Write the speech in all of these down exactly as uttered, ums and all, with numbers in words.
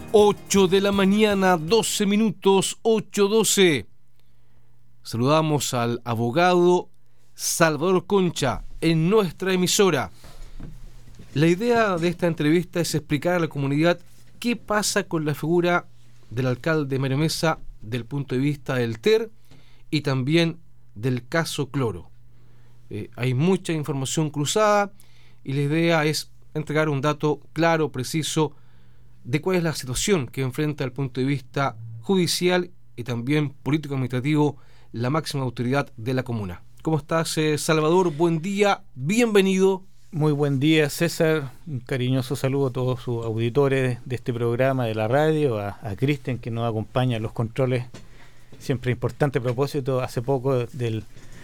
ocho de la mañana, doce minutos, ocho doce. Saludamos al abogado Salvador Concha en nuestra emisora. La idea de esta entrevista es explicar a la comunidad qué pasa con la figura del alcalde Mario Mesa del punto de vista del T E R y también del caso Cloro. Eh, hay mucha información cruzada y la idea es entregar un dato claro, preciso, de cuál es la situación que enfrenta desde el punto de vista judicial y también político-administrativo la máxima autoridad de la comuna. ¿Cómo estás, eh, Salvador? Buen día, bienvenido. Muy buen día, César. Un cariñoso saludo a todos sus auditores de este programa de la radio, a, a Cristian, que nos acompaña en los controles. Siempre importante a propósito, hace poco del,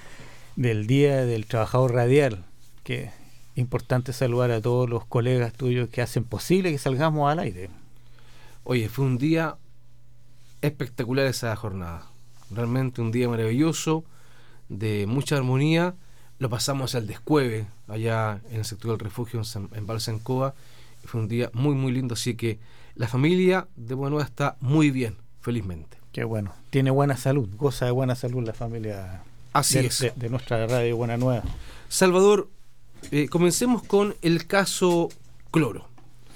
del Día del Trabajador Radial, que importante saludar a todos los colegas tuyos que hacen posible que salgamos al aire. Oye, fue un día espectacular esa jornada. Realmente un día maravilloso, de mucha armonía. Lo pasamos al descueve, allá en el sector del refugio, en, en Balsancoa. Y fue un día muy, muy lindo. Así que la familia de Buena Nueva está muy bien, felizmente. Qué bueno. Tiene buena salud, goza de buena salud la familia. Así de, es. De, de nuestra radio Buena Nueva. Salvador, Eh, comencemos con el caso Cloro.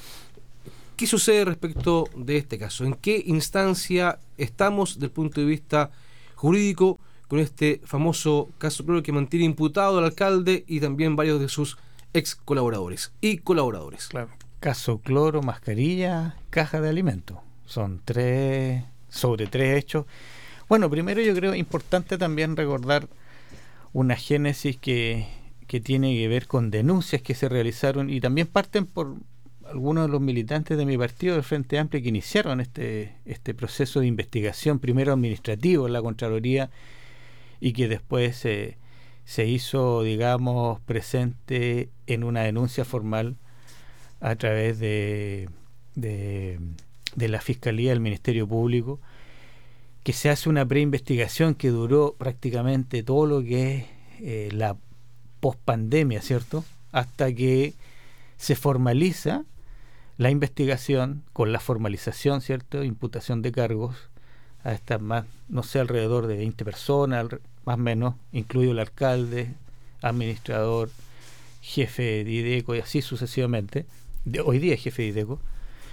¿Qué sucede respecto de este caso? ¿En qué instancia estamos desde el punto de vista jurídico con este famoso caso Cloro que mantiene imputado al alcalde y también varios de sus ex colaboradores y colaboradores? Claro. Caso Cloro, mascarilla, caja de alimentos. Son tres, sobre tres hechos. Bueno, primero yo creo importante también recordar una génesis que que tiene que ver con denuncias que se realizaron y también parten por algunos de los militantes de mi partido, del Frente Amplio, que iniciaron este, este proceso de investigación, primero administrativo en la Contraloría y que después eh, se hizo, digamos, presente en una denuncia formal a través de, de, de la Fiscalía del Ministerio Público, que se hace una preinvestigación que duró prácticamente todo lo que es eh, la pospandemia, ¿cierto? Hasta que se formaliza la investigación con la formalización, ¿cierto? Imputación de cargos a estas más, no sé, alrededor de veinte personas, más o menos, incluido el alcalde, administrador, jefe de IDECO y así sucesivamente. De, hoy día es jefe de IDECO.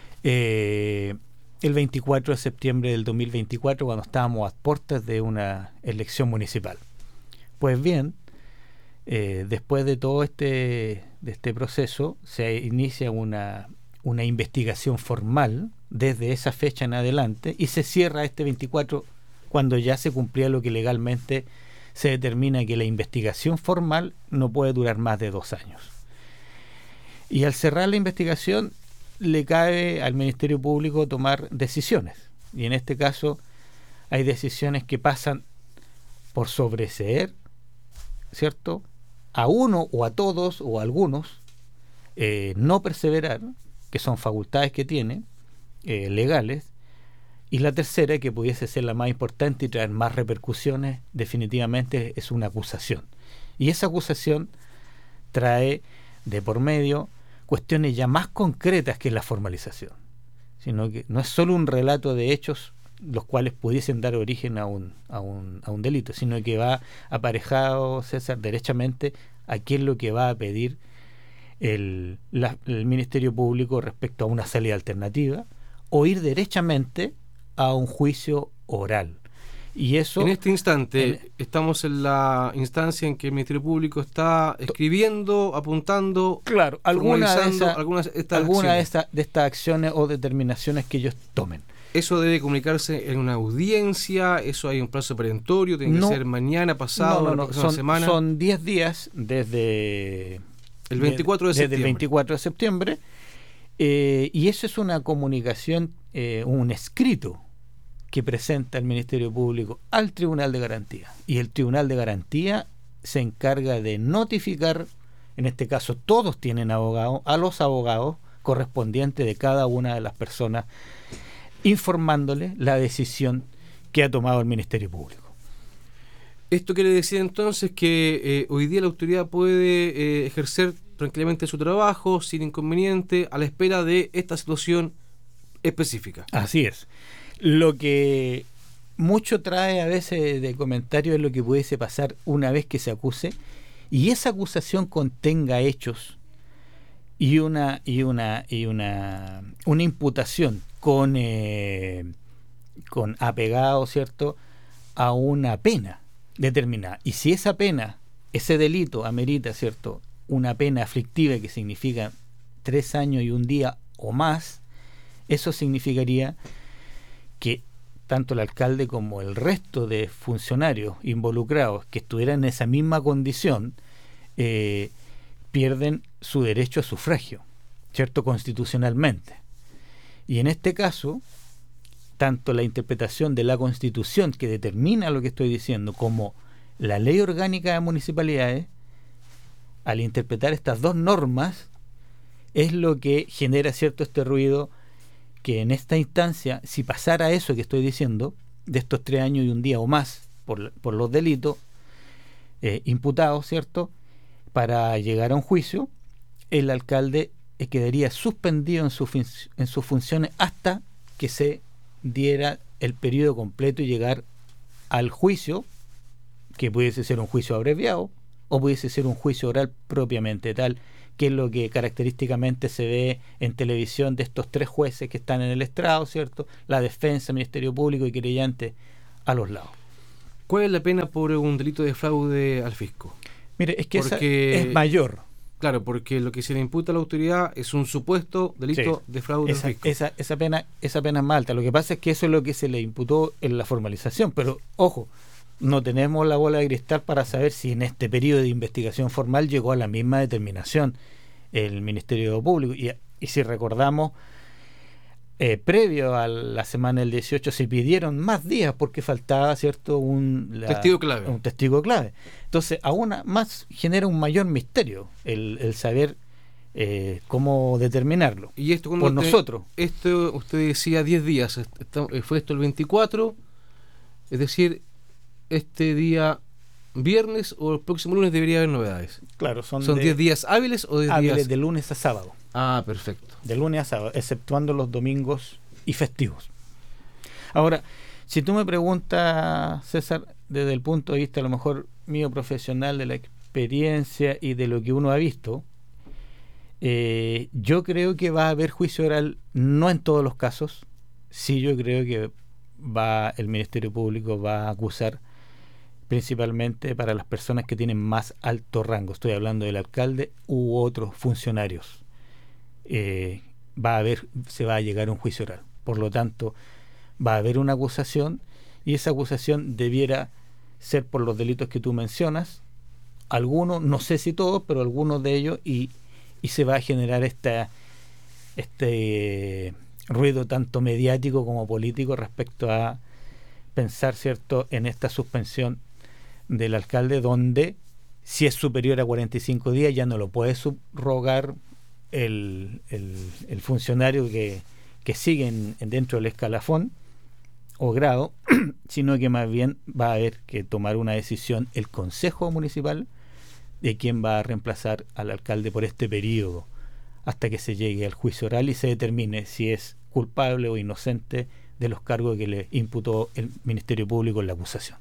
Eh, el veinticuatro de septiembre del dos mil veinticuatro, cuando estábamos a puertas de una elección municipal. Pues bien, Eh, después de todo este de este proceso se inicia una, una investigación formal desde esa fecha en adelante y se cierra este veinticuatro cuando ya se cumplía lo que legalmente se determina, que la investigación formal no puede durar más de dos años. Y al cerrar la investigación le cae al Ministerio Público tomar decisiones, y en este caso hay decisiones que pasan por sobreseer, ¿cierto?, a uno o a todos o a algunos, eh, no perseverar, que son facultades que tiene, eh, legales, y la tercera, que pudiese ser la más importante y traer más repercusiones, definitivamente es una acusación. Y esa acusación trae de por medio cuestiones ya más concretas que la formalización, sino que no es solo un relato de hechos los cuales pudiesen dar origen a un, a un, a un delito, sino que va aparejado, César, derechamente a qué es lo que va a pedir el, la, el Ministerio Público respecto a una salida alternativa, o ir derechamente a un juicio oral. Y eso, en este instante en, estamos en la instancia en que el Ministerio Público está escribiendo, apuntando, claro, alguna de esas algunas estas alguna de estas de estas acciones o determinaciones que ellos tomen. ¿Eso debe comunicarse en una audiencia? ¿Eso hay un plazo perentorio? ¿Tiene no, que ser mañana, pasado, no, no, la no, próxima son, semana? Son diez días desde el veinticuatro de, de, de septiembre. Desde el veinticuatro de septiembre. Eh, y eso es una comunicación, eh, un escrito que presenta el Ministerio Público al Tribunal de Garantía. Y el Tribunal de Garantía se encarga de notificar, en este caso todos tienen abogado, a los abogados correspondientes de cada una de las personas, informándole la decisión que ha tomado el Ministerio Público. Esto quiere decir entonces que eh, hoy día la autoridad puede eh, ejercer tranquilamente su trabajo sin inconveniente a la espera de esta situación específica. Así es. Lo que mucho trae a veces de comentario es lo que pudiese pasar una vez que se acuse y esa acusación contenga hechos y una y una y una una imputación con eh, con apegado, ¿cierto?, a una pena determinada. Y si esa pena, ese delito amerita, ¿cierto?, una pena aflictiva que significa tres años y un día o más, eso significaría que tanto el alcalde como el resto de funcionarios involucrados que estuvieran en esa misma condición eh, pierden su derecho a sufragio, ¿cierto?, constitucionalmente. Y en este caso, tanto la interpretación de la Constitución que determina lo que estoy diciendo como la Ley Orgánica de Municipalidades, al interpretar estas dos normas, es lo que genera cierto este ruido que en esta instancia, si pasara eso que estoy diciendo, de estos tres años y un día o más por, por los delitos eh, imputados, ¿cierto?, para llegar a un juicio, el alcalde eh, quedaría suspendido en, su, en sus funciones hasta que se diera el periodo completo y llegar al juicio, que pudiese ser un juicio abreviado o pudiese ser un juicio oral propiamente tal, que es lo que característicamente se ve en televisión de estos tres jueces que están en el estrado, ¿cierto?, la defensa, Ministerio Público y querellante a los lados. ¿Cuál es la pena por un delito de fraude al fisco? Mire, es que porque, esa es mayor. Claro, porque lo que se le imputa a la autoridad es un supuesto delito sí, de fraude esa, al fisco. Esa, esa, pena, esa pena es más alta. Lo que pasa es que eso es lo que se le imputó en la formalización. Pero, ojo, no tenemos la bola de cristal para saber si en este periodo de investigación formal llegó a la misma determinación el Ministerio Público. Y, y si recordamos, eh, previo a la semana del dieciocho se pidieron más días porque faltaba, ¿cierto?, un la, testigo clave. Un testigo clave. Entonces, aún más genera un mayor misterio el, el saber eh, cómo determinarlo. Y esto por usted, nosotros. Esto usted decía diez días. Fue esto el veinticuatro, es decir, este día viernes o el próximo lunes debería haber novedades. Claro, son ¿Son diez días hábiles o diez hábiles días? de lunes a sábado. Ah, perfecto. De lunes a sábado, exceptuando los domingos y festivos. Ahora, si tú me preguntas, César, desde el punto de vista a lo mejor mío profesional, de la experiencia y de lo que uno ha visto, eh, yo creo que va a haber juicio oral, no en todos los casos. Sí, yo creo que va el Ministerio Público va a acusar principalmente para las personas que tienen más alto rango. Estoy hablando del alcalde u otros funcionarios. Eh, va a haber, se va a llegar a un juicio oral. Por lo tanto, va a haber una acusación y esa acusación debiera ser por los delitos que tú mencionas, algunos, no sé si todos, pero algunos de ellos, y, y se va a generar esta, este ruido tanto mediático como político respecto a pensar, ¿cierto?, en esta suspensión del alcalde, donde si es superior a cuarenta y cinco días ya no lo puede subrogar el, el, el funcionario que, que sigue en, en dentro del escalafón o grado, sino que más bien va a haber que tomar una decisión el Consejo Municipal de quién va a reemplazar al alcalde por este periodo hasta que se llegue al juicio oral y se determine si es culpable o inocente de los cargos que le imputó el Ministerio Público en la acusación.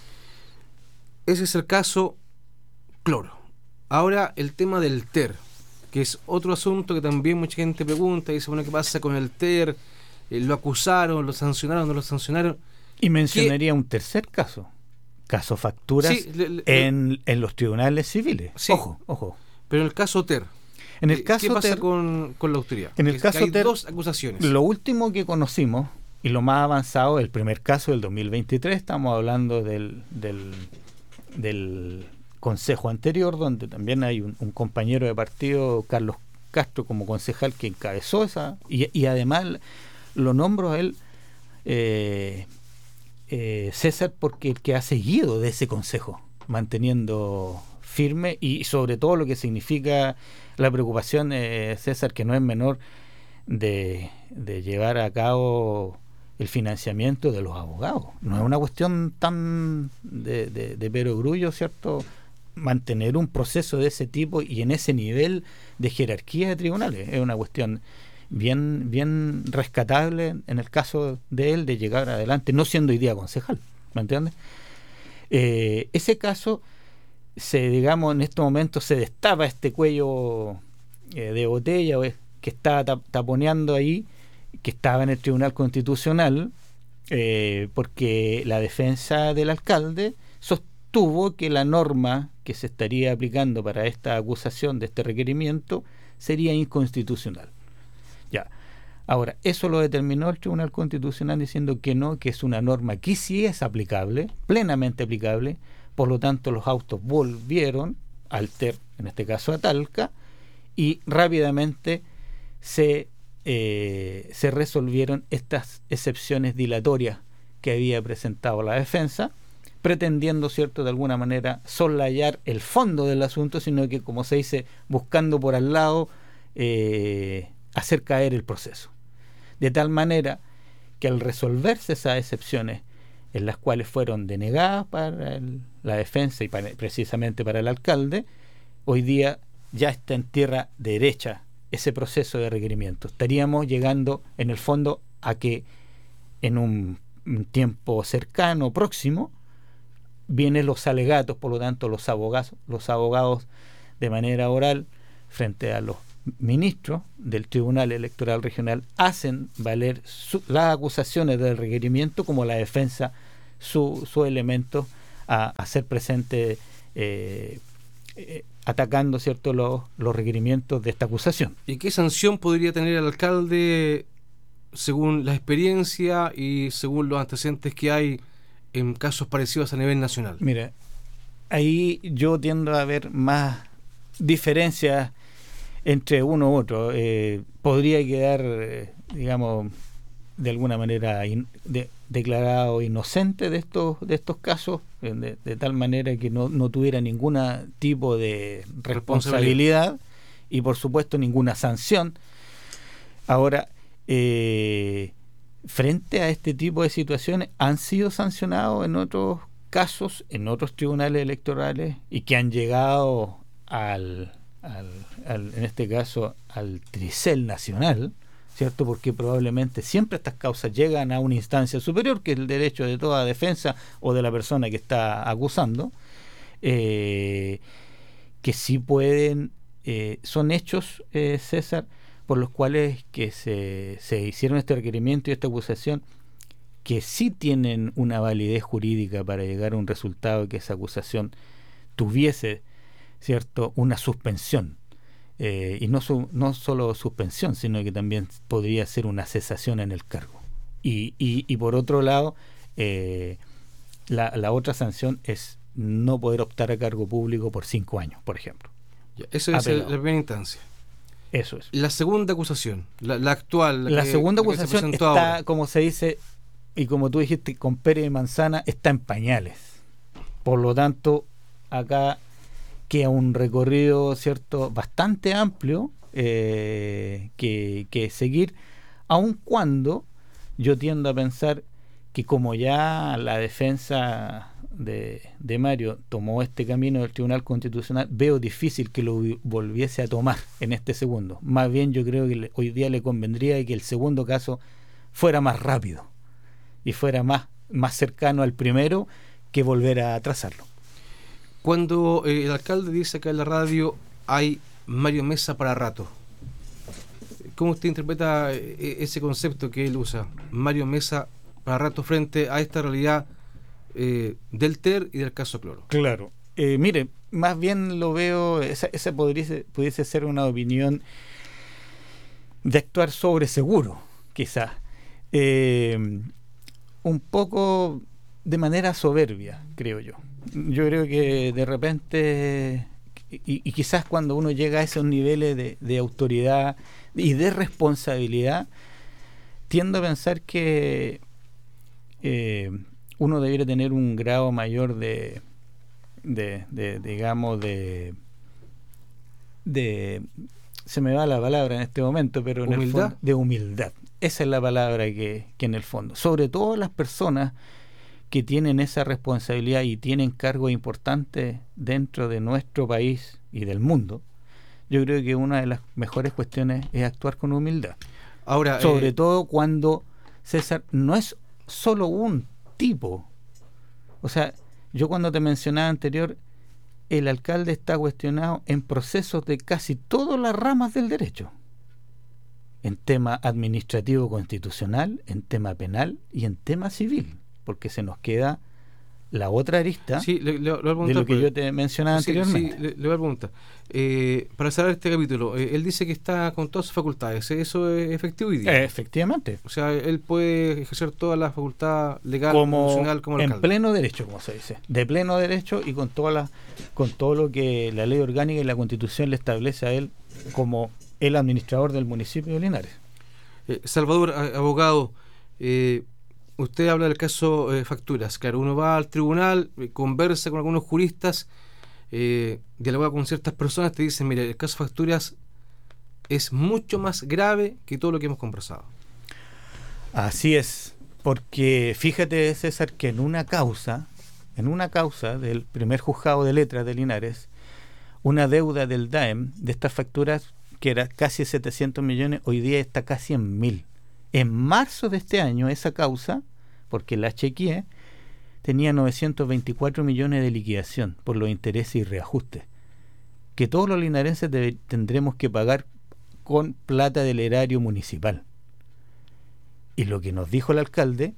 Ese es el caso Cloro. Ahora el tema del T E R, que es otro asunto que también mucha gente pregunta y dice, bueno, ¿qué pasa con el T E R? Eh, ¿Lo acusaron, lo sancionaron, no lo sancionaron? Y mencionaría ¿Qué? un tercer caso, caso facturas sí, le, le, en, en los tribunales civiles. Sí, ojo, ojo. Pero en el caso T E R, en el caso ¿qué pasa T E R, con, con la autoridad? En el que, caso que hay T E R, dos acusaciones. Lo último que conocimos y lo más avanzado, el primer caso del dos mil veintitrés, estamos hablando del, del, del consejo anterior, donde también hay un, un compañero de partido, Carlos Castro, como concejal que encabezó esa, y, y además lo nombro a él, eh, eh, César, porque el que ha seguido de ese consejo, manteniendo firme y sobre todo lo que significa la preocupación, eh, César, que no es menor, de, de llevar a cabo el financiamiento de los abogados. No es una cuestión tan de, de, de perogrullo, ¿cierto?, mantener un proceso de ese tipo y en ese nivel de jerarquía de tribunales. Es una cuestión bien, bien rescatable en el caso de él de llegar adelante, no siendo hoy día concejal, ¿me entiendes? Eh, ese caso, se digamos, en estos momentos se destapa este cuello eh, de botella que está tap- taponeando ahí, que estaba en el Tribunal Constitucional, eh, porque la defensa del alcalde sostuvo que la norma que se estaría aplicando para esta acusación de este requerimiento sería inconstitucional. Ya. Ahora, eso lo determinó el Tribunal Constitucional diciendo que no, que es una norma que sí es aplicable, plenamente aplicable, por lo tanto los autos volvieron al T E R, en este caso a Talca, y rápidamente se, eh, se resolvieron estas excepciones dilatorias que había presentado la defensa, pretendiendo, cierto, de alguna manera soslayar el fondo del asunto, sino que, como se dice, buscando por al lado eh, hacer caer el proceso. De tal manera que al resolverse esas excepciones, en las cuales fueron denegadas para el, la defensa y para, precisamente para el alcalde, hoy día ya está en tierra derecha ese proceso de requerimiento. Estaríamos llegando, en el fondo, a que en un, un tiempo cercano, próximo, vienen los alegatos, por lo tanto, los abogados, los abogados de manera oral, frente a los ministros del Tribunal Electoral Regional, hacen valer su, las acusaciones del requerimiento como la defensa su, su elemento a hacer presente eh, eh, atacando, cierto, los, los requerimientos de esta acusación. ¿Y qué sanción podría tener el alcalde según la experiencia y según los antecedentes que hay en casos parecidos a nivel nacional? Mira, ahí yo tiendo a ver más diferencias entre uno u otro. Eh, podría quedar, eh, digamos, de alguna manera in, de, declarado inocente de estos de estos casos, de, de tal manera que no, no tuviera ningún tipo de responsabilidad y, por supuesto, ninguna sanción. Ahora, eh, frente a este tipo de situaciones, han sido sancionados en otros casos, en otros tribunales electorales, y que han llegado al Al, al, en este caso al tricel nacional, ¿cierto? Porque probablemente siempre estas causas llegan a una instancia superior, que es el derecho de toda defensa o de la persona que está acusando, eh, que sí pueden, eh, son hechos, eh, César, por los cuales que se, se hicieron este requerimiento y esta acusación, que sí tienen una validez jurídica para llegar a un resultado que esa acusación tuviese, ¿cierto?, una suspensión, eh, y no, su, no solo suspensión, sino que también podría ser una cesación en el cargo. Y, y, y por otro lado, eh, la, la otra sanción es no poder optar a cargo público por cinco años, por ejemplo. Ya, eso es el, la primera instancia. Eso es. La segunda acusación, la, la actual. La, la que, segunda la que acusación está, ahora, como se dice, y como tú dijiste, con pera y manzana, está en pañales. Por lo tanto, acá queda un recorrido, cierto, bastante amplio eh, que, que seguir, aun cuando yo tiendo a pensar que como ya la defensa de, de Mario tomó este camino del Tribunal Constitucional, veo difícil que lo volviese a tomar en este segundo. Más bien yo creo que le, hoy día le convendría que el segundo caso fuera más rápido y fuera más, más cercano al primero que volver a atrasarlo. Cuando eh, el alcalde dice acá en la radio hay Mario Mesa para rato, ¿cómo usted interpreta eh, ese concepto que él usa? Mario Mesa para rato frente a esta realidad eh, del T E R y del caso Cloro. Claro. Eh, mire, más bien lo veo, esa, esa podría, pudiese ser una opinión de actuar sobre seguro, quizás. Eh, un poco de manera soberbia, creo yo. Yo creo que de repente, y, y quizás cuando uno llega a esos niveles de, de autoridad y de responsabilidad, tiendo a pensar que eh, uno debería tener un grado mayor de, de, de digamos, de, de, se me va la palabra en este momento, pero en el fondo, de humildad. Esa es la palabra que, que en el fondo, sobre todo las personas que tienen esa responsabilidad y tienen cargos importantes dentro de nuestro país y del mundo, yo creo que una de las mejores cuestiones es actuar con humildad. Ahora, sobre eh, todo cuando, César, no es solo un tipo. O sea, yo cuando te mencionaba anterior, el alcalde está cuestionado en procesos de casi todas las ramas del derecho, en tema administrativo constitucional, en tema penal y en tema civil, porque se nos queda la otra arista sí, le, le, le voy a preguntar, de lo que pues, yo te mencionaba sí, anteriormente. Sí, le, le voy a preguntar. Eh, para cerrar este capítulo, eh, él dice que está con todas sus facultades. ¿Eso es efectivo hoy día? Eh, efectivamente. O sea, él puede ejercer toda la facultad legal, Como constitucional como en alcalde. pleno derecho, como se dice, de pleno derecho y con todas las, con todo lo que la ley orgánica y la Constitución le establece a él como el administrador del municipio de Linares. Eh, Salvador, a, abogado, eh, usted habla del caso eh, facturas. Claro, uno va al tribunal, eh, conversa con algunos juristas, eh, dialoga con ciertas personas, te dicen, mire, el caso facturas es mucho más grave que todo lo que hemos conversado. Así es, porque fíjate, César, que en una causa, en una causa del primer juzgado de letras de Linares, una deuda del D A E M de estas facturas que era casi setecientos millones, hoy día está casi en mil. En marzo de este año esa causa, porque la chequeé, tenía novecientos veinticuatro millones de liquidación por los intereses y reajustes, que todos los linarenses debe, tendremos que pagar con plata del erario municipal. Y lo que nos dijo el alcalde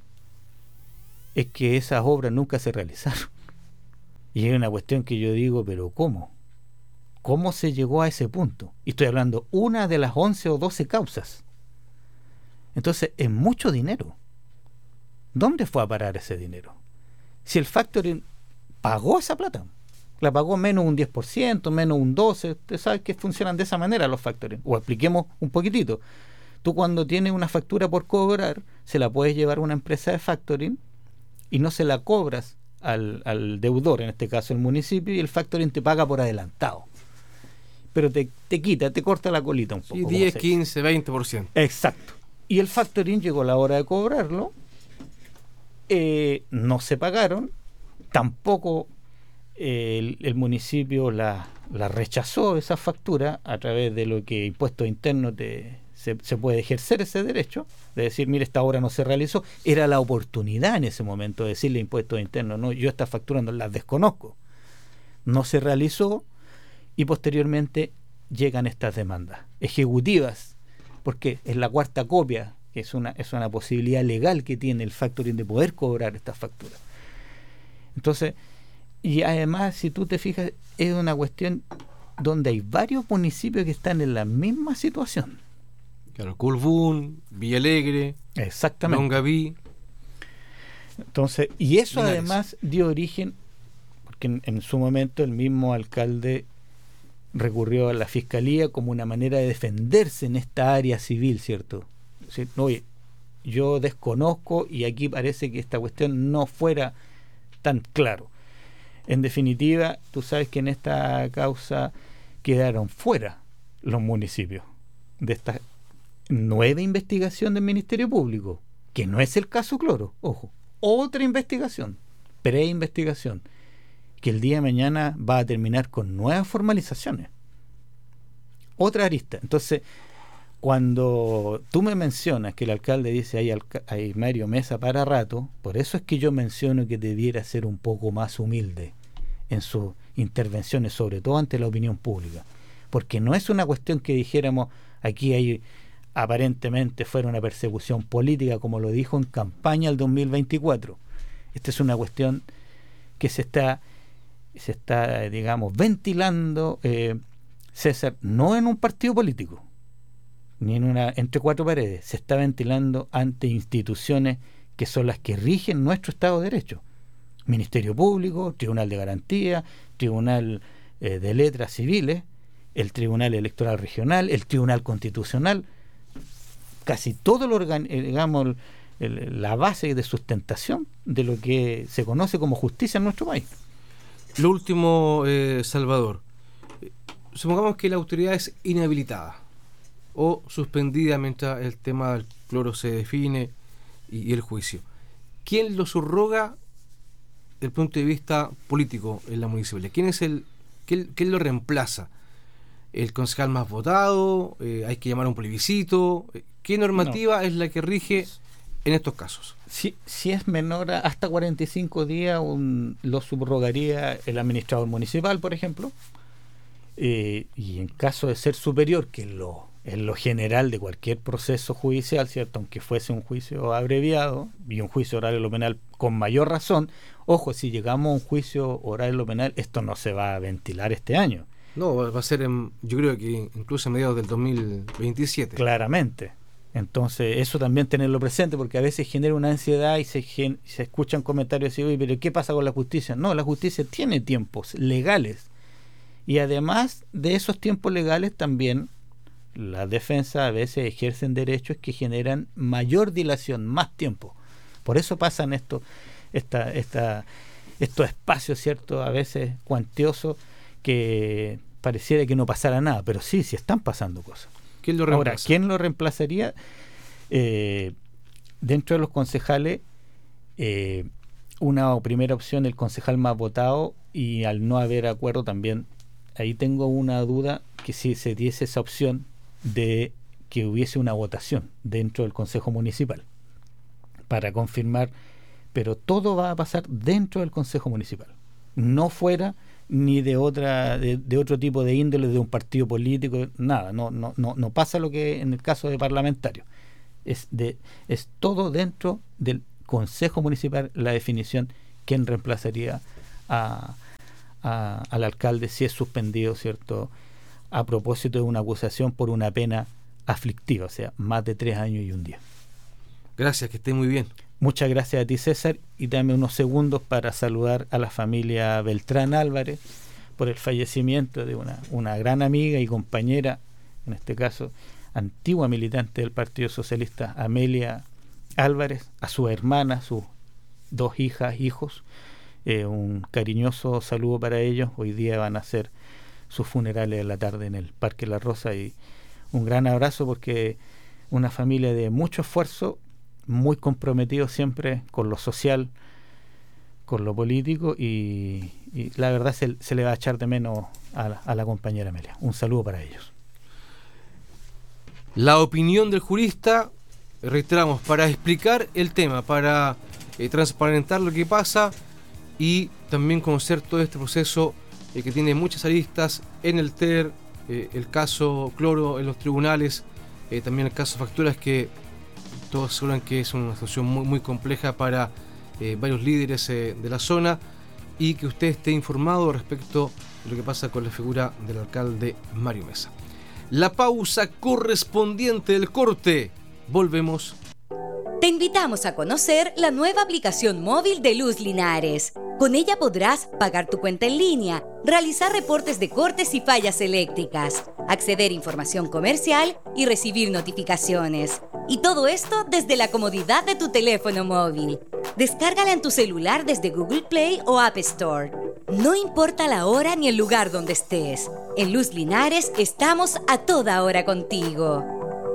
es que esas obras nunca se realizaron. Y es una cuestión que yo digo, pero ¿cómo? ¿Cómo se llegó a ese punto? Y estoy hablando una de las once o doce causas. Entonces, es mucho dinero. ¿Dónde fue a parar ese dinero? Si el factoring pagó esa plata, la pagó menos un diez por ciento, menos un doce por ciento, usted sabe que funcionan de esa manera los factoring. O expliquemos un poquitito. Tú cuando tienes una factura por cobrar, se la puedes llevar a una empresa de factoring y no se la cobras al, al deudor, en este caso el municipio, y el factoring te paga por adelantado. Pero te, te quita, te corta la colita un poco. Sí, diez, quince, veinte por ciento. Exacto. Y el factoring llegó la hora de cobrarlo, eh, no se pagaron, tampoco eh, el, el municipio la, la rechazó esa factura a través de lo que impuestos internos te, se, se puede ejercer ese derecho, de decir, mire, esta obra no se realizó. Era la oportunidad en ese momento de decirle impuestos internos, no, yo estas facturas no las desconozco. No se realizó. Y posteriormente llegan estas demandas ejecutivas, porque es la cuarta copia, que es una, es una posibilidad legal que tiene el factoring de poder cobrar estas facturas. Entonces, y además, si tú te fijas, es una cuestión donde hay varios municipios que están en la misma situación. Claro, Colbún, Villalegre, exactamente, Longaví. Entonces, y eso Linares. Además dio origen, porque en, en su momento el mismo alcalde recurrió a la fiscalía como una manera de defenderse en esta área civil, ¿cierto? ¿Sí? Oye, yo desconozco y aquí parece que esta cuestión no fuera tan claro. En definitiva, tú sabes que en esta causa quedaron fuera los municipios de esta nueva investigación del Ministerio Público, que no es el caso Cloro, ojo, otra investigación, preinvestigación, que el día de mañana va a terminar con nuevas formalizaciones. Otra arista. Entonces, cuando tú me mencionas que el alcalde dice hay, alca- hay Mario Mesa para rato, por eso es que yo menciono que debiera ser un poco más humilde en sus intervenciones, sobre todo ante la opinión pública. Porque no es una cuestión que dijéramos aquí hay aparentemente fuera una persecución política, como lo dijo en campaña el dos mil veinticuatro. Esta es una cuestión que se está se está, digamos, ventilando, eh, César, no en un partido político, ni en una entre cuatro paredes, se está ventilando ante instituciones que son las que rigen nuestro Estado de Derecho. Ministerio Público, Tribunal de Garantía, Tribunal eh, de Letras Civiles, el Tribunal Electoral Regional, el Tribunal Constitucional, casi todo lo organ- eh, digamos, el, el, la base de sustentación de lo que se conoce como justicia en nuestro país. Lo último, eh, Salvador. Supongamos que la autoridad es inhabilitada o suspendida mientras el tema del cloro se define y, y el juicio. ¿Quién lo subroga desde el punto de vista político en la municipalidad? ¿Quién es el quién, quién lo reemplaza? ¿El concejal más votado? Eh, ¿Hay que llamar a un plebiscito? ¿Qué normativa no. es la que rige en estos casos? Si, si es menor a hasta cuarenta y cinco días, un, lo subrogaría el administrador municipal, por ejemplo. Eh, y en caso de ser superior, que lo, en lo general de cualquier proceso judicial, ¿cierto? Aunque fuese un juicio abreviado y un juicio oral en lo penal con mayor razón, ojo, si llegamos a un juicio oral en lo penal, esto no se va a ventilar este año. No, va a ser, en, yo creo que incluso a mediados del dos mil veintisiete. Claramente. Entonces, eso también tenerlo presente, porque a veces genera una ansiedad y se, gen, se escuchan comentarios así, oye, pero ¿qué pasa con la justicia? No, la justicia tiene tiempos legales. Y además de esos tiempos legales, también la defensa a veces ejercen derechos que generan mayor dilación, más tiempo. Por eso pasan esto, esta, esta, estos espacios, ¿cierto? A veces cuantiosos, que pareciera que no pasara nada, pero sí, sí están pasando cosas. ¿Quién lo reemplaza? Ahora, ¿quién lo reemplazaría? Eh, dentro de los concejales, eh, una primera opción, el concejal más votado, y al no haber acuerdo también, ahí tengo una duda, que si se diese esa opción de que hubiese una votación dentro del Consejo Municipal para confirmar, pero todo va a pasar dentro del Consejo Municipal, no fuera ni de otra de, de otro tipo de índole, de un partido político, nada, no no no no pasa lo que en el caso de parlamentarios, es de es todo dentro del Consejo Municipal la definición quién reemplazaría a, a al alcalde si es suspendido, ¿cierto?, a propósito de una acusación por una pena aflictiva, o sea, más de tres años y un día. Gracias, que esté muy bien. Muchas gracias a ti, César, y dame unos segundos para saludar a la familia Beltrán Álvarez por el fallecimiento de una, una gran amiga y compañera, en este caso, antigua militante del Partido Socialista, Amelia Álvarez, a su hermana, sus dos hijas, hijos, eh, un cariñoso saludo para ellos. Hoy día van a hacer sus funerales en la tarde en el Parque La Rosa, y un gran abrazo, porque una familia de mucho esfuerzo, muy comprometido siempre con lo social, con lo político, y, y la verdad se, se le va a echar de menos a la, a la compañera Amelia. Un saludo para ellos. La opinión del jurista, reiteramos, para explicar el tema, para eh, transparentar lo que pasa y también conocer todo este proceso eh, que tiene muchas aristas en el T E R, eh, el caso Cloro en los tribunales, eh, también el caso Facturas, que todos aseguran que es una situación muy, muy compleja para eh, varios líderes eh, de la zona, y que usted esté informado respecto de lo que pasa con la figura del alcalde Mario Mesa. La pausa correspondiente del corte. Volvemos. Te invitamos a conocer la nueva aplicación móvil de Luz Linares. Con ella podrás pagar tu cuenta en línea, realizar reportes de cortes y fallas eléctricas, acceder a información comercial y recibir notificaciones. Y todo esto desde la comodidad de tu teléfono móvil. Descárgala en tu celular desde Google Play o App Store. No importa la hora ni el lugar donde estés. En Luz Linares estamos a toda hora contigo.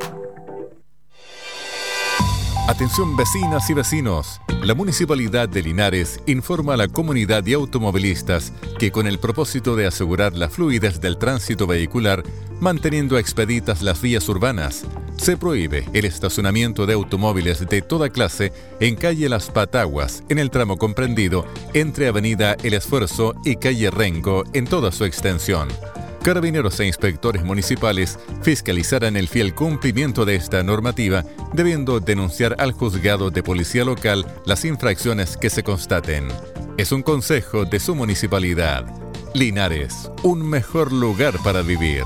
Atención vecinas y vecinos, la Municipalidad de Linares informa a la comunidad de automovilistas que con el propósito de asegurar la fluidez del tránsito vehicular, manteniendo expeditas las vías urbanas, se prohíbe el estacionamiento de automóviles de toda clase en calle Las Pataguas, en el tramo comprendido entre Avenida El Esfuerzo y calle Renco en toda su extensión. Carabineros e inspectores municipales fiscalizarán el fiel cumplimiento de esta normativa, debiendo denunciar al juzgado de policía local las infracciones que se constaten. Es un consejo de su municipalidad. Linares, un mejor lugar para vivir.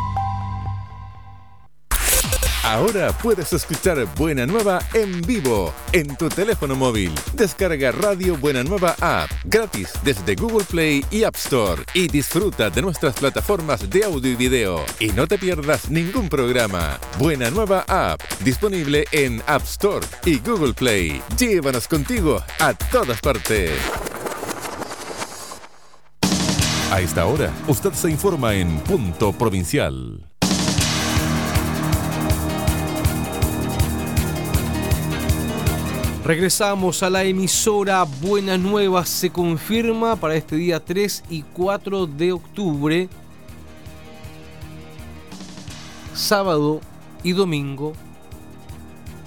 Ahora puedes escuchar Buena Nueva en vivo en tu teléfono móvil. Descarga Radio Buena Nueva App gratis desde Google Play y App Store y disfruta de nuestras plataformas de audio y video. Y no te pierdas ningún programa. Buena Nueva App, disponible en App Store y Google Play. Llévanos contigo a todas partes. A esta hora, usted se informa en Punto Provincial. Regresamos a la emisora Buenas Nuevas. Se confirma para este día tres y cuatro de octubre, sábado y domingo,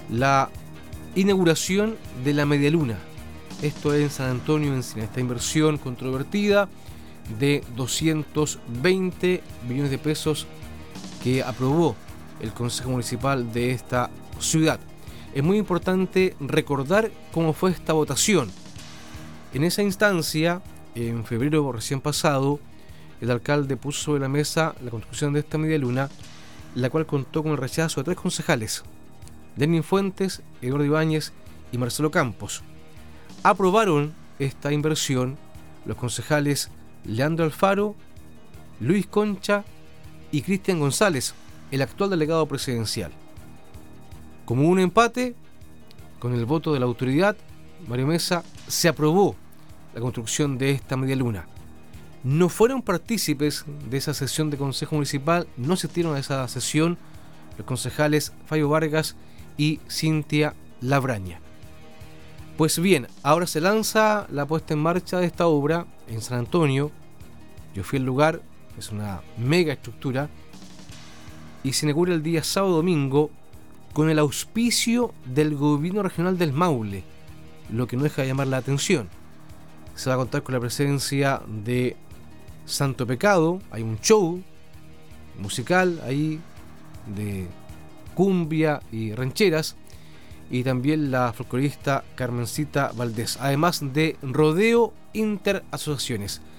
la inauguración de la Medialuna. Esto es en San Antonio Encina, esta inversión controvertida de doscientos veinte millones de pesos que aprobó el Consejo Municipal de esta ciudad. Es muy importante recordar cómo fue esta votación. En esa instancia, en febrero recién pasado, el alcalde puso sobre la mesa la construcción de esta medialuna, la cual contó con el rechazo de tres concejales: Lenín Fuentes, Eduardo Ibáñez y Marcelo Campos. Aprobaron esta inversión los concejales Leandro Alfaro, Luis Concha y Cristian González, el actual delegado presidencial. Como un empate, con el voto de la autoridad, Mario Mesa, se aprobó la construcción de esta medialuna. No fueron partícipes de esa sesión de Consejo Municipal, no asistieron a esa sesión los concejales Fabio Vargas y Cintia Labraña. Pues bien, ahora se lanza la puesta en marcha de esta obra en San Antonio. Yo fui al lugar, es una mega estructura, y se inaugura el día sábado domingo con el auspicio del gobierno regional del Maule, lo que no deja de llamar la atención. Se va a contar con la presencia de Santo Pecado, hay un show musical ahí de cumbia y rancheras, y también la folclorista Carmencita Valdés, además de rodeo interasociaciones.